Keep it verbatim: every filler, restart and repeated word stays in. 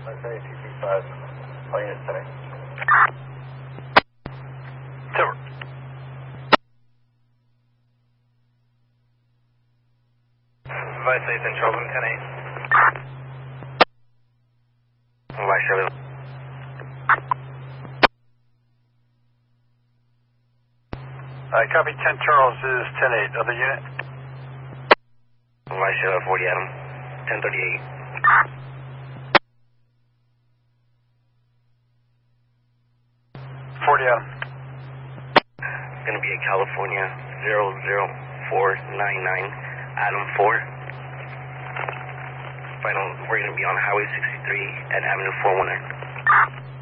S A T P five, all units ten eight. Silver. Vice eight in Charleston, ten eight. Vice Charlie. I copy ten Charles is ten eight, other unit? Vice Charlie, forty Adam, ten thirty-eight. forty Adam. Gonna be in California, zero zero four nine nine, Adam four. Final, we're gonna be on Highway sixty-three at Avenue four one nine.